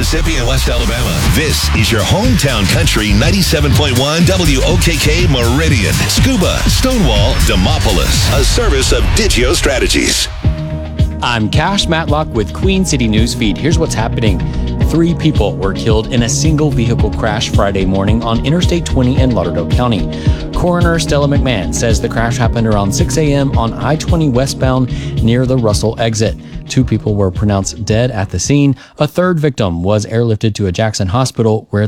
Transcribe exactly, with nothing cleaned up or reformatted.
Mississippi, and West Alabama. This is your hometown country ninety-seven point one W O K K Meridian, Scuba, Stonewall, Demopolis. A service of Digio Strategies. I'm Cash Matlock with Queen City News Feed. Here's what's happening. Three people were killed in a single vehicle crash Friday morning on Interstate twenty in Lauderdale County. Coroner Stella McMahon says the crash happened around six a.m. on I twenty westbound near the Russell exit. Two people were pronounced dead at the scene. A third victim was airlifted to a Jackson hospital where